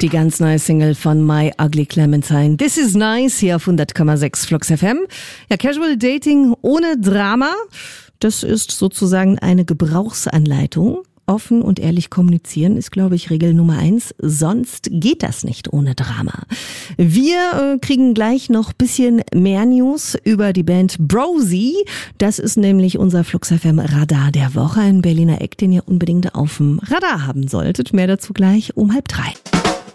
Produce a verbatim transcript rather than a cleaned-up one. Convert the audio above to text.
Die ganz neue Single von My Ugly Clementine. This is nice hier auf hundert Komma sechs Flux F M. Ja, Casual Dating ohne Drama. Das ist sozusagen eine Gebrauchsanleitung. Offen und ehrlich kommunizieren ist, glaube ich, Regel Nummer eins. Sonst geht das nicht ohne Drama. Wir äh, kriegen gleich noch bisschen mehr News über die Band Brosi. Das ist nämlich unser Flux F M Radar der Woche. Ein Berliner Eck, den ihr unbedingt auf dem Radar haben solltet. Mehr dazu gleich um halb drei.